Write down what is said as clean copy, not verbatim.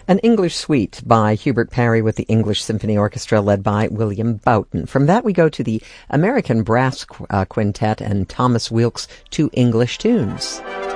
An English Suite by Hubert Parry with the English Symphony Orchestra led by William Boughton. From that we go to the American Brass Quintet and Thomas Weelk's Two English Tunes.